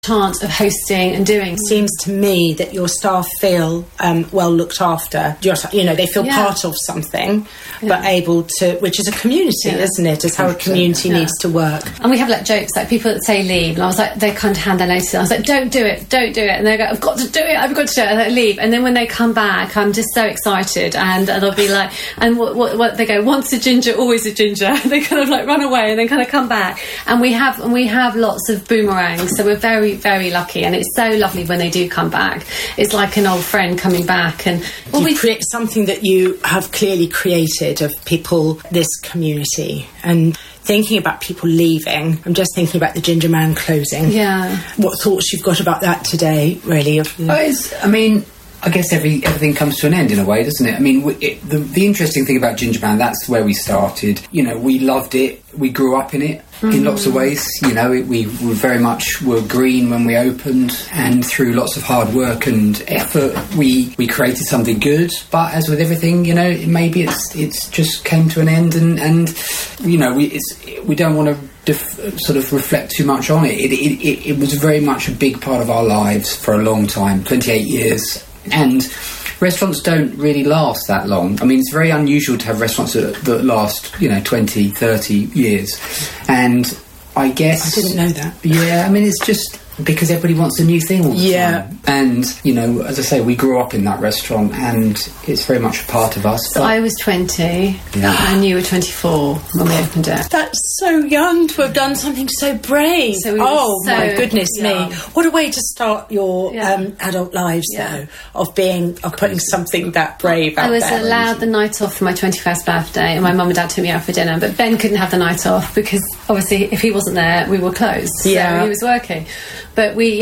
chance of hosting and doing. It seems to me that your staff feel well looked after. They feel part of something, but able to, which is a community, isn't it? It's how a community needs to work. And we have like jokes, like people that say leave, and I was like, they kind of hand their notice. I was like, don't do it, and they go, I've got to do it, and I leave. And then when they come back, I'm just so excited, and they'll be like, and what they go, once a ginger, always a ginger. They kind of like run away and then kind of come back. And we have lots of boomerangs, so we're very, very lucky, and it's so lovely when they do come back. It's like an old friend coming back. And we create something that you have clearly created of people, this community. And thinking about people leaving, I'm just thinking about the Ginger Man closing. Yeah. What thoughts you've got about that today, really? I guess everything comes to an end in a way, doesn't it? I mean, the interesting thing about Ginger Man, that's where we started. We loved it. We grew up in it in lots of ways. We very much were green when we opened, and through lots of hard work and effort, we created something good. But as with everything, maybe it's just came to an end, and we don't want to sort of reflect too much on it. It was very much a big part of our lives for a long time, 28 years. And restaurants don't really last that long. I mean, it's very unusual to have restaurants that last, 20, 30 years. And I guess... I didn't know that. Yeah, I mean, it's just because everybody wants a new thing all the time. And, as I say, we grew up in that restaurant, and it's very much a part of us. So I was 20, and you were 24 when we opened it. That's so young to have done something so brave. My goodness me. What a way to start your adult lives, though, of putting something that brave out there. I was allowed the night off for my 21st birthday, and my mum and dad took me out for dinner, but Ben couldn't have the night off because, obviously, if he wasn't there, we were closed. So he was working. But we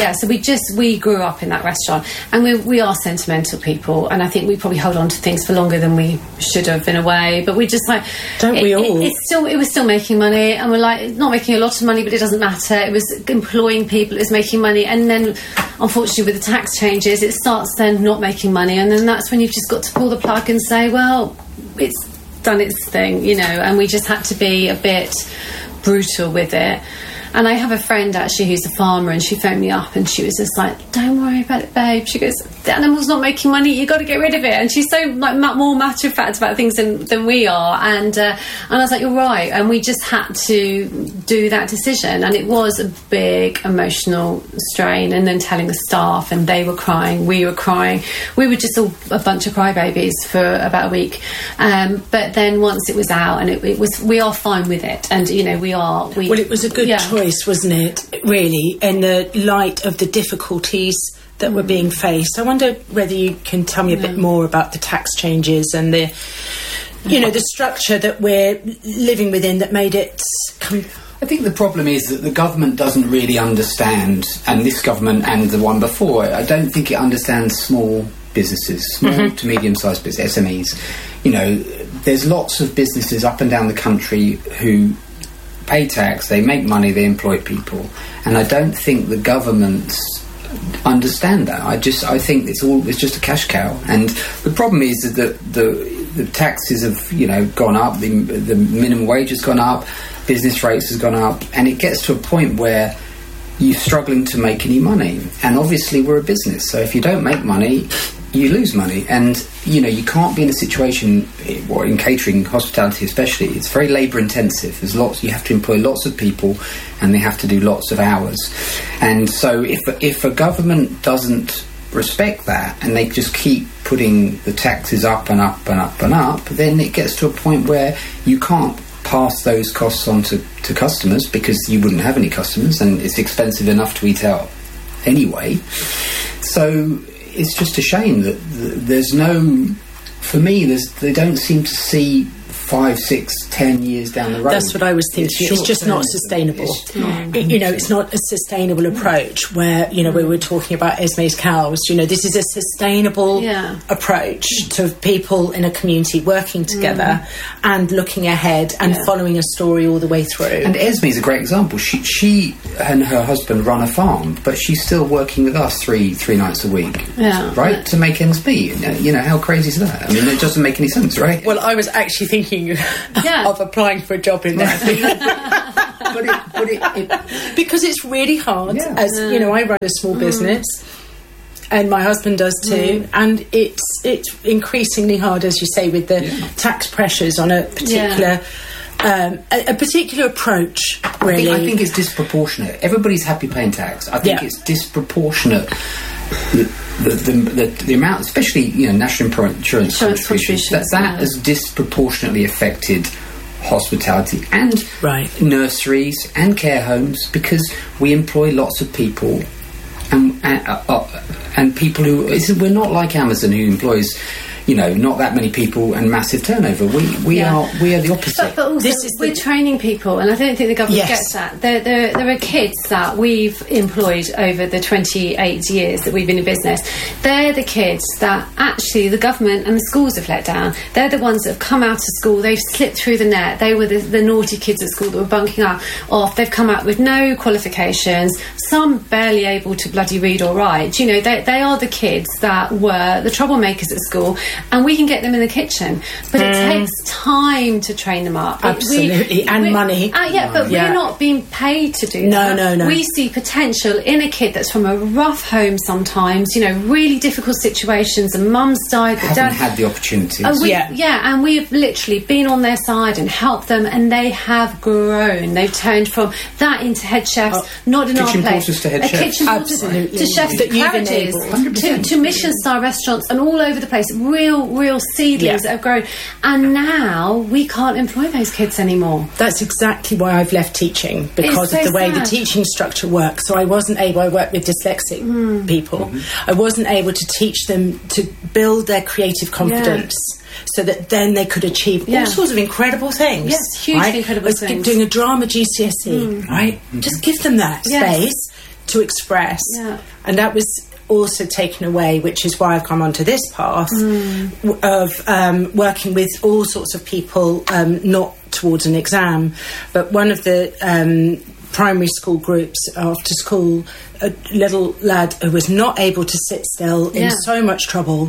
grew up in that restaurant, and we are sentimental people, and I think we probably hold on to things for longer than we should have in a way. But we just we all? It was still making money, and we're like, it's not making a lot of money, but it doesn't matter. It was employing people, it was making money, and then unfortunately with the tax changes, it starts then not making money, and then that's when you've just got to pull the plug and say, well, it's done its thing, and we just had to be a bit brutal with it. And I have a friend actually who's a farmer, and she phoned me up and she was just like, don't worry about it, babe. She goes, the animal's not making money, you got to get rid of it. And she's so more matter of fact about things than we are. And I was like, you're right. And we just had to do that decision, and it was a big emotional strain. And then telling the staff, and they were crying, we were crying, we were just all a bunch of crybabies for about a week. But then once it was out, and it was, we are fine with it, and well, it was a good choice, wasn't it, really, in the light of the difficulties that were being faced. I wonder whether you can tell me a bit more about the tax changes and the the structure that we're living within that made it I think the problem is that the government doesn't really understand, and this government and the one before, I don't think it understands small businesses, small to medium-sized business, SMEs. There's lots of businesses up and down the country who pay tax, they make money, they employ people, and I don't think the governments understand that. I think it's just a cash cow, and the problem is that the taxes have gone up, the minimum wage has gone up, business rates has gone up, and it gets to a point where you're struggling to make any money. And obviously we're a business, so if you don't make money, you lose money. And you can't be in a situation, or in catering, hospitality especially, it's very labour intensive. You have to employ lots of people, and they have to do lots of hours. And so if a government doesn't respect that, and they just keep putting the taxes up and up and up and up, then it gets to a point where you can't pass those costs on to customers, because you wouldn't have any customers, and it's expensive enough to eat out anyway. So it's just a shame that there's no... For me, they don't seem to see 5, 6, 10 years down the road. That's what I was thinking. It's just not sustainable. It's not a sustainable approach where, we were talking about Esme's cows. This is a sustainable approach to people in a community working together and looking ahead and following a story all the way through. And Esme's a great example. She and her husband run a farm, but she's still working with us three nights a week, right? To make ends meet. How crazy is that? I mean, it doesn't make any sense, right? Well, I was actually thinking of applying for a job in there. because it's really hard. As you know, I run a small business, and my husband does too, and it's increasingly hard, as you say, with the tax pressures on a particular. A particular approach, really. I think it's disproportionate. Everybody's happy paying tax. I think it's disproportionate. The amount, especially national insurance contributions, that has disproportionately affected hospitality and nurseries and care homes, because we employ lots of people and people who we're not like Amazon, who employs not that many people and massive turnover. We are the opposite. But also, we're training people, and I don't think the government gets that. There are kids that we've employed over the 28 years that we've been in business. They're the kids that actually the government and the schools have let down. They're the ones that have come out of school, they've slipped through the net. They were the naughty kids at school that were bunking off. They've come out with no qualifications, some barely able to bloody read or write. They are the kids that were the troublemakers at school. And we can get them in the kitchen, but it takes time to train them up. Absolutely, and money. But we're not being paid to do that. No. We see potential in a kid that's from a rough home sometimes, really difficult situations, and mum's died, but dad had the opportunity. And we've literally been on their side and helped them, and they have grown. They've turned from that into head chefs, not in our place. Kitchen porters to head chefs. Absolutely. To chefs that you've enabled. To Michelin-star restaurants and all over the place. Real seedlings that have grown, and now we can't employ those kids anymore. That's exactly why I've left teaching, because of the way the teaching structure works. So I wasn't able. I work with dyslexic people. I wasn't able to teach them to build their creative confidence. So that then they could achieve all sorts of incredible things. Yes, hugely incredible things. Doing a drama GCSE, right? Just give them that space to express, and that was also taken away, which is why I've come onto this path of working with all sorts of people, not towards an exam, but one of the primary school groups after school, a little lad who was not able to sit still, in so much trouble.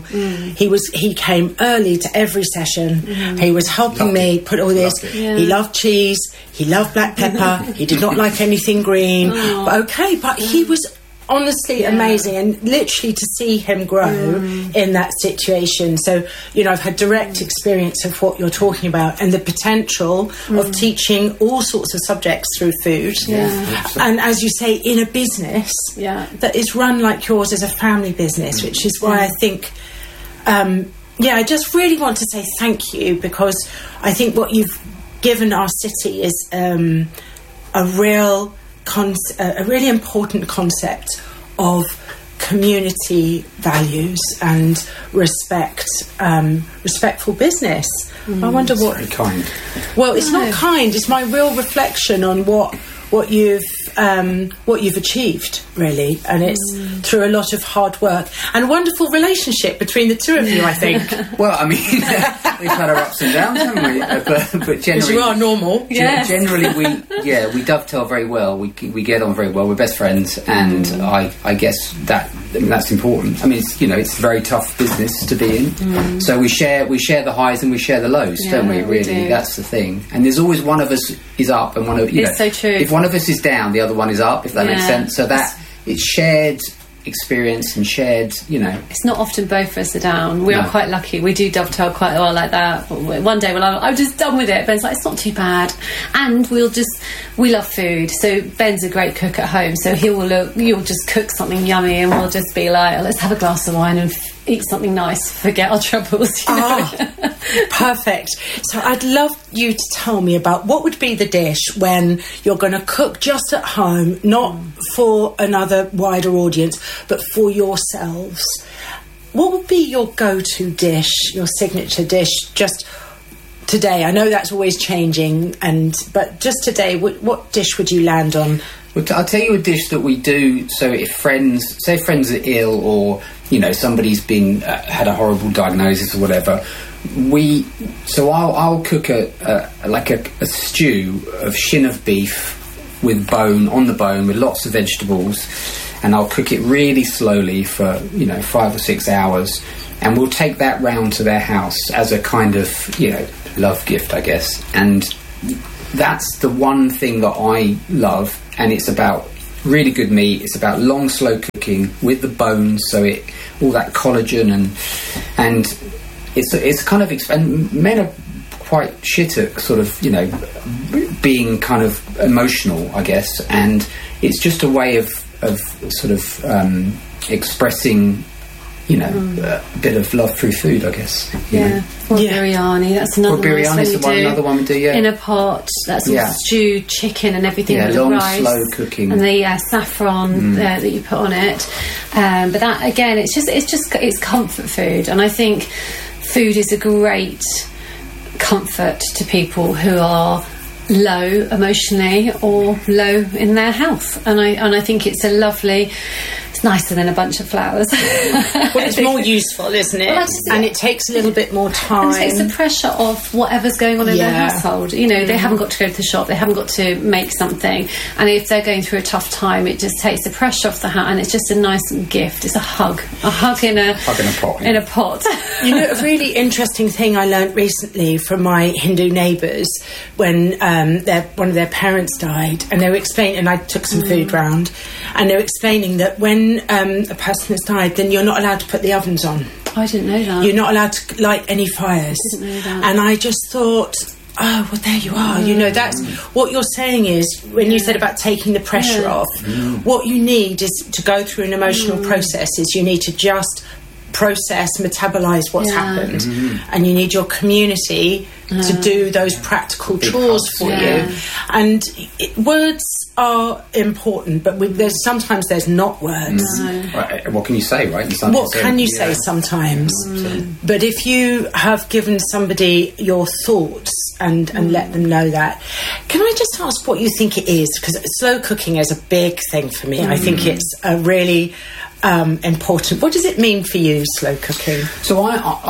He came early to every session. He was helping me put all this. He loved cheese, he loved black pepper, he did not like anything green, but he was honestly amazing, and literally to see him grow in that situation. So I've had direct experience of what you're talking about, and the potential of teaching all sorts of subjects through food, and as you say, in a business that is run like yours as a family business, which is why I think I just really want to say thank you, because I think what you've given our city is a really important concept of community values and respectful business. I wonder what. Very kind. Well, it's not kind. It's my real reflection on what you've achieved, really, and it's through a lot of hard work and a wonderful relationship between the two of you, I think. Well, I mean, we've had our ups and downs, haven't we? But generally, you are normal. Generally, we dovetail very well. We get on very well. We're best friends, and I guess that's important. I mean, it's a very tough business to be in. So we share the highs and we share the lows, don't we? Really, that's the thing. And there's always one of us is up and one of it's so true. If one of us is down, the other one is up. If that makes sense. So that it's shared experience and shared, It's not often both of us are down. We are quite lucky. We do dovetail quite well like that. One day I'm just done with it. Ben's like, it's not too bad. And we love food. So Ben's a great cook at home. So you'll just cook something yummy and we'll just be like, let's have a glass of wine and eat something nice, forget our troubles. Perfect. So I'd love you to tell me about what would be the dish when you're going to cook just at home, not for another wider audience, but for yourselves. What would be your go-to dish, your signature dish, just today? I know that's always changing, but just today, what dish would you land on? Well, I'll tell you a dish that we do. So if friends are ill, or somebody's been had a horrible diagnosis or whatever, I'll cook a stew of shin of beef with on the bone with lots of vegetables, and I'll cook it really slowly for 5 or 6 hours, and we'll take that round to their house as a kind of love gift, I guess. And that's the one thing that I love, and it's about really good meat. It's about long, slow cooking with the bones, so all that collagen and it's kind of and men are quite shit at sort of, you know, being kind of emotional, I guess, and it's just a way of sort of expressing, you know, a bit of love through food, I guess. Yeah. Or biryani, that's another another one we do, yeah. In a pot, that's all stewed chicken and everything with long, the rice. slow cooking. And the saffron that you put on it. But that, again, it's comfort food. And I think food is a great comfort to people who are low emotionally or low in their health, and I think it's a lovely. It's nicer than a bunch of flowers. Well, it's more useful, isn't it? Well, and it takes a little bit more time. And it takes the pressure off whatever's going on in their household. You know, they haven't got to go to the shop. They haven't got to make something. And if they're going through a tough time, it just takes the pressure off the house. And it's just a nice gift. It's a hug in a pot. In a pot. You know, a really interesting thing I learnt recently from my Hindu neighbours when one of their parents died, and they were explaining, and I took some food round, and they were explaining that when a person has died, then you're not allowed to put the ovens on. I didn't know that. You're not allowed to light any fires. I didn't know that. And I just thought, oh, well, there you are. You know, that's what you're saying is, when you said about taking the pressure off, what you need is to go through an emotional process, is you need to just process, metabolise what's happened, and you need your community to do those practical chores for you. And words are important, but sometimes there's not words. Right, what can you say, right? What can you say sometimes? But if you have given somebody your thoughts and let them know that. Can I just ask what you think it is? Because slow cooking is a big thing for me. I think it's a really important. What does it mean for you, slow cooking? So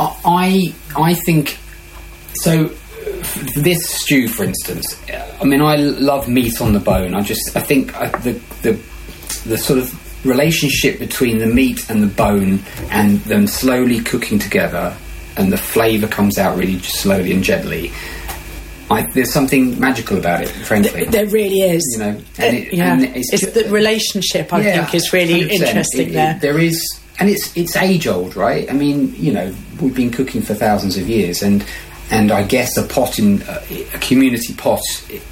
I think so. This stew, for instance, I mean, I love meat on the bone. I think the sort of relationship between the meat and the bone and them slowly cooking together, and the flavour comes out really just slowly and gently. There's something magical about it, frankly. There really is. You know, and it's the relationship. I think is really 100%. Interesting. There is, and it's age old, right? I mean, you know, we've been cooking for thousands of years, and I guess a community pot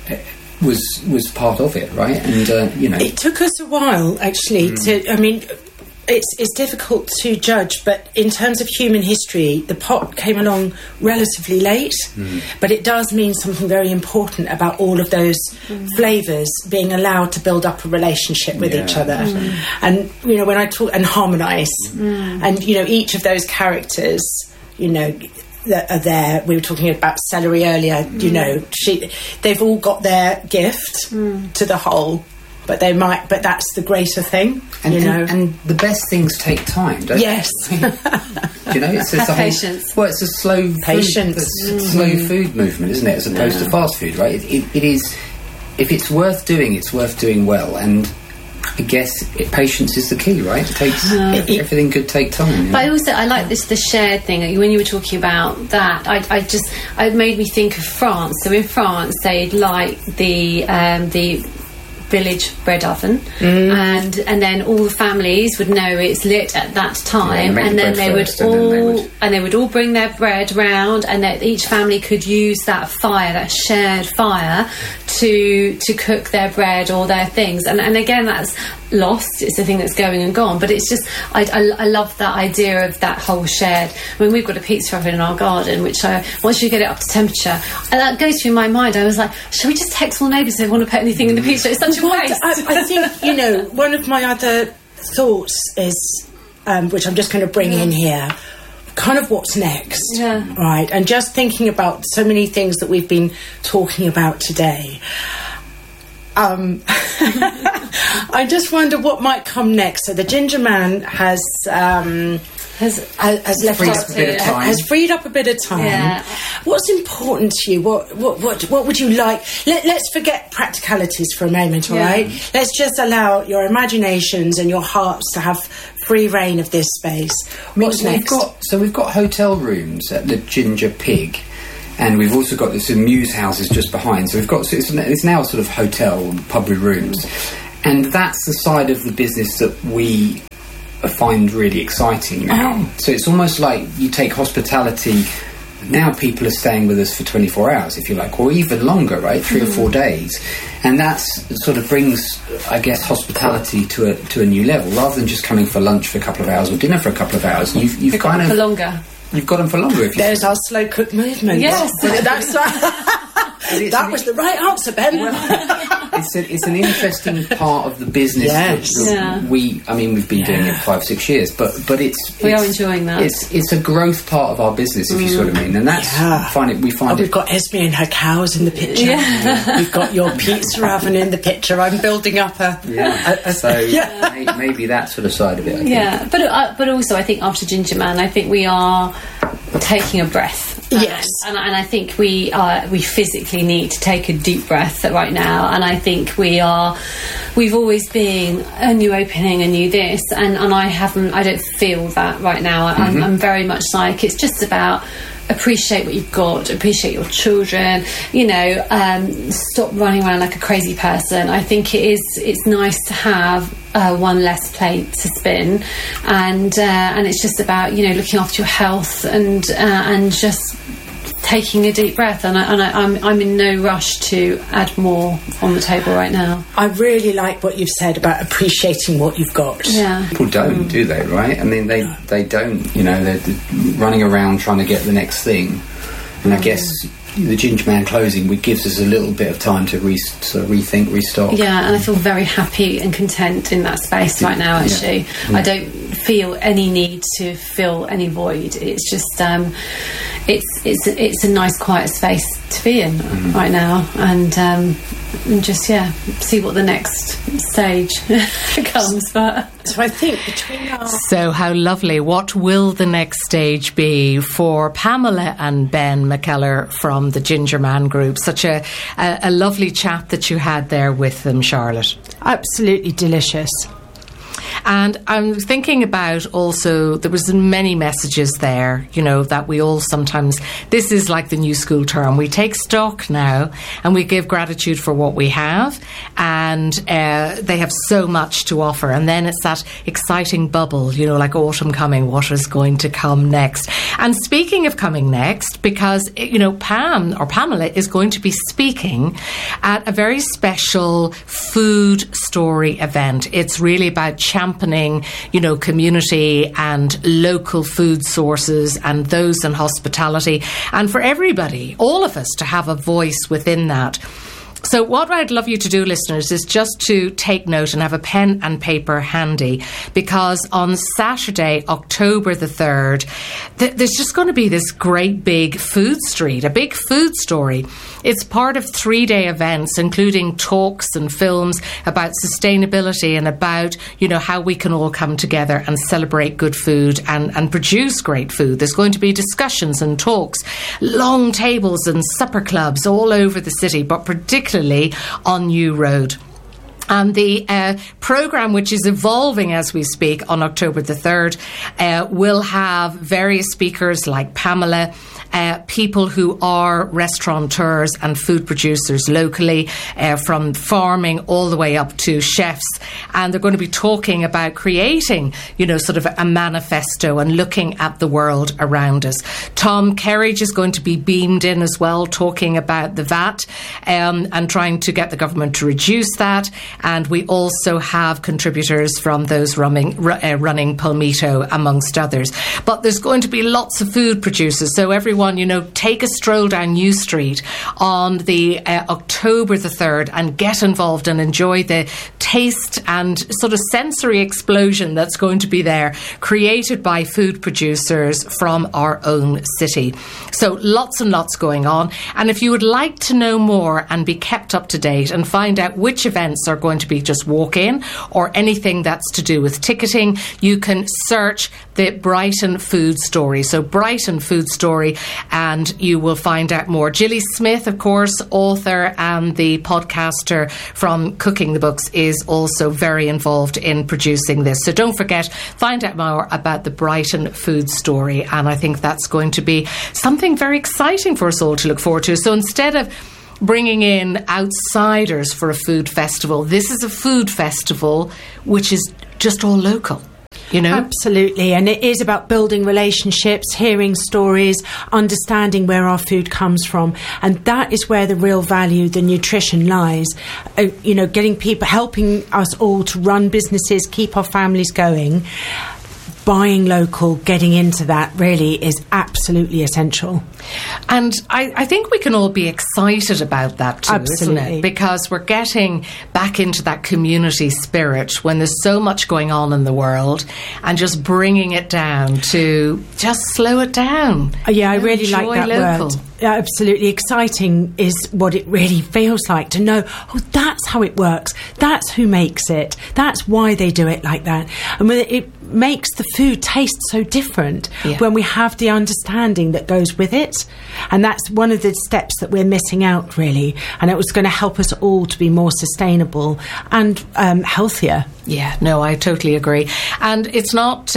was part of it, right? And you know, it took us a while actually to. I mean, it's difficult to judge, but in terms of human history, the pot came along relatively late, but it does mean something very important about all of those flavours being allowed to build up a relationship with each other. And, you know, when I talk, and harmonise, and, you know, each of those characters, you know, that are there, we were talking about celery earlier, you know, they've all got their gift to the whole. But that's the greater thing, and the best things take time, don't they? Yes. You know, it's patience. Well, it's a slow slow food movement, isn't it? As opposed to fast food, right? It is. If it's worth doing, it's worth doing well, and I guess patience is the key, right? It takes everything could take time. Yeah? But I like the shared thing. When you were talking about that, it made me think of France. So in France, they'd light the village bread oven, and then all the families would know it's lit at that time, and then they would all bring their bread round, and each family could use that shared fire to cook their bread or their things, and again that's lost. It's a thing that's going and gone, but it's just I love that idea of that whole shared. I mean, we've got a pizza oven in our garden, which once you get it up to temperature, and that goes through my mind. I was like, shall we just text all neighbours if they want to put anything in the pizza? It's such a waste. I think, you know, one of my other thoughts is, which I'm just going to bring in here, kind of what's next, right? And just thinking about so many things that we've been talking about today. I just wonder what might come next. So the Ginger Man has freed up a bit of time. Yeah. What's important to you? What would you like? Let's forget practicalities for a moment, all right? Let's just allow your imaginations and your hearts to have free reign of this space. What's next? We've got hotel rooms at the Ginger Pig, and we've also got this Muse houses just behind. So we've got it's now a sort of hotel, pub with rooms, and that's the side of the business that we find really exciting now. So it's almost like you take hospitality. Now people are staying with us for 24 hours, if you like, or even longer, right? 3 or 4 days. And that sort of brings, I guess, hospitality to a new level. Rather than just coming for lunch for a couple of hours or dinner for a couple of hours, you've got them for longer. You've got them for longer. If you There's our slow cook movement. Yes. That's that was the right answer, Ben. It's an interesting part of the business that we've been doing it 5-6 years, but we are enjoying that. It's a growth part of our business, if you see what I mean, and that's we've got Esme and her cows in the picture. We've got your pizza oven in the picture. I'm building up maybe that sort of side of it. I think. But also I think after Ginger Man, I think we are taking a breath. Yes, and I think we physically need to take a deep breath right now. And I think we've always been a new opening, a new this, and I don't feel that right now. I'm very much like, it's just about appreciate what you've got, appreciate your children, stop running around like a crazy person. I think it's nice to have one less plate to spin, and it's just about looking after your health and just taking a deep breath, and I'm in no rush to add more on the table right now. I really like what you've said about appreciating what you've got. Yeah. People don't, do they, right? I mean, they don't, they're running around trying to get the next thing. And I guess the Ginger Man closing gives us a little bit of time to rethink, restock. Yeah, and I feel very happy and content in that space right now, actually. Yeah. I don't feel any need to fill any void. It's just it's a nice quiet space to be in right now, and just see what the next stage comes. But so I think between our... So how lovely. What will the next stage be for Pamela and Ben McKellar from the Ginger Man Group? Such a lovely chat that you had there with them, Charlotte. Absolutely delicious. And I'm thinking about also, there was many messages there, that we all sometimes, this is like the new school term, we take stock now and we give gratitude for what we have, and they have so much to offer. And then it's that exciting bubble, like autumn coming, what is going to come next? And speaking of coming next, because, Pamela is going to be speaking at a very special food story event. It's really about championing, community and local food sources and those in hospitality, and for everybody, all of us, to have a voice within that. So what I'd love you to do, listeners, is just to take note and have a pen and paper handy, because on Saturday, October the 3rd, there's just going to be this great big food street, a big food story. It's part of 3-day events, including talks and films about sustainability and about, how we can all come together and celebrate good food and produce great food. There's going to be discussions and talks, long tables and supper clubs all over the city, but particularly on New Road. And the programme, which is evolving as we speak on October the 3rd, will have various speakers like Pamela, people who are restaurateurs and food producers locally, from farming all the way up to chefs. And they're going to be talking about creating, sort of a manifesto and looking at the world around us. Tom Kerridge is going to be beamed in as well, talking about the VAT and trying to get the government to reduce that. And we also have contributors from those running Palmito, amongst others. But there's going to be lots of food producers. So everyone, take a stroll down New Street on the October the 3rd and get involved and enjoy the taste and sort of sensory explosion that's going to be there, created by food producers from our own city. So lots and lots going on. And if you would like to know more and be kept up to date and find out which events are going going to be just walk in, or anything that's to do with ticketing, you can search the Brighton Food Story. So Brighton Food Story, and you will find out more. Gilly Smith, of course, author and the podcaster from Cooking the Books, is also very involved in producing this. So don't forget, find out more about the Brighton Food Story, and I think that's going to be something very exciting for us all to look forward to. So instead of bringing in outsiders for a food festival, this is a food festival which is just all local. You know? Absolutely, and it is about building relationships, hearing stories, understanding where our food comes from, and that is where the real value, the nutrition lies. Getting people, helping us all to run businesses, keep our families going. Buying local, getting into that really is absolutely essential. And I think we can all be excited about that too, absolutely. Isn't it? Because we're getting back into that community spirit when there's so much going on in the world, and just bringing it down to just slow it down. Yeah, I really like that local word. Absolutely exciting is what it really feels like to know, that's how it works, that's who makes it, that's why they do it like that. And when it makes the food taste so different, when we have the understanding that goes with it. And that's one of the steps that we're missing out, really, and it was going to help us all to be more sustainable and healthier. Yeah, no, I totally agree. And it's not,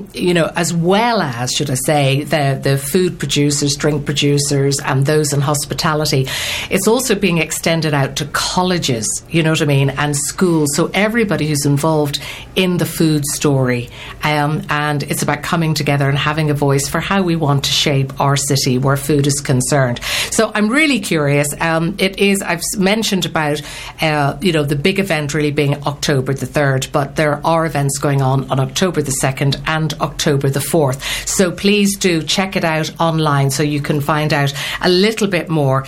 as well as, should I say, the food producers, drink producers, and those in hospitality, it's also being extended out to colleges, you know what I mean, and schools. So everybody who's involved in the food story, and it's about coming together and having a voice for how we want to shape our city where food is concerned. So I'm really curious. It is, I've mentioned about, the big event really being October the 3rd, but there are events going on October the 2nd and October the 4th. So please do check it out online so you can find out a little bit more.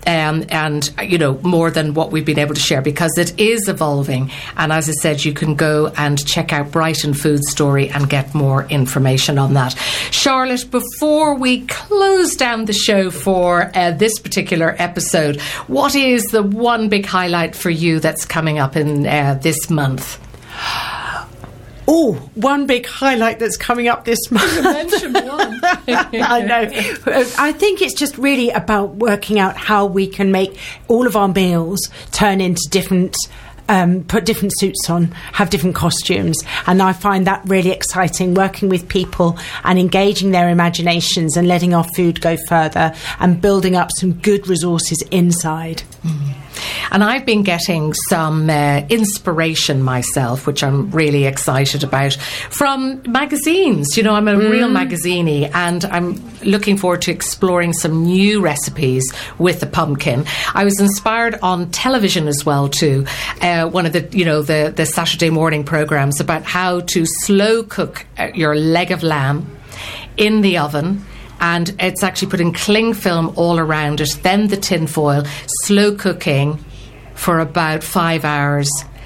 More than what we've been able to share, because it is evolving. And as I said, you can go and check out Brighton Food Story and get more information on that. Charlotte, before we close down the show for this particular episode, what is the one big highlight for you that's coming up in this month? Oh, one big highlight that's coming up this month. You mentioned one. I know. I think it's just really about working out how we can make all of our meals turn into different, put different suits on, have different costumes. And I find that really exciting, working with people and engaging their imaginations and letting our food go further and building up some good resources inside. Mm. And I've been getting some inspiration myself, which I'm really excited about, from magazines. You know, I'm a real magazine-y, and I'm looking forward to exploring some new recipes with the pumpkin. I was inspired on television as well too. One of the Saturday morning programs about how to slow cook your leg of lamb in the oven. And it's actually putting cling film all around it, then the tin foil, slow cooking for about 5 hours,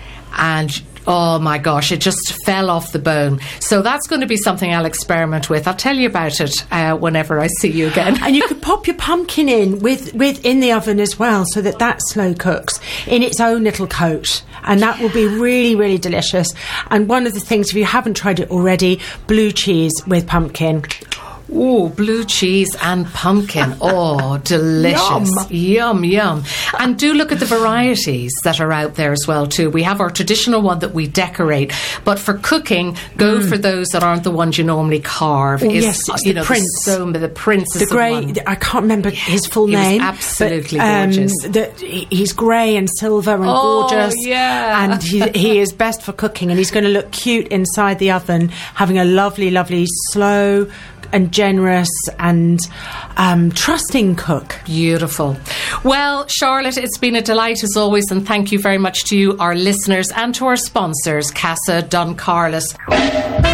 and oh my gosh, it just fell off the bone. So that's going to be something I'll experiment with. I'll tell you about it whenever I see you again. And you could pop your pumpkin in with in the oven as well, so that slow cooks in its own little coat, and that will be really, really delicious. And one of the things, if you haven't tried it already, blue cheese with pumpkin. Oh, blue cheese and pumpkin. Oh, delicious. Yum, yum. And do look at the varieties that are out there as well, too. We have our traditional one that we decorate, but for cooking, go for those that aren't the ones you normally carve. Oh, yes, it's the Prince. The Prince is the grey, I can't remember his full name. Was absolutely gorgeous. He's grey and silver and gorgeous. Yeah. And he is best for cooking, and he's going to look cute inside the oven, having a lovely, lovely, slow and generous and trusting cook. Beautiful. Well, Charlotte, it's been a delight as always, and thank you very much to you, our listeners, and to our sponsors, Casa Don Carlos.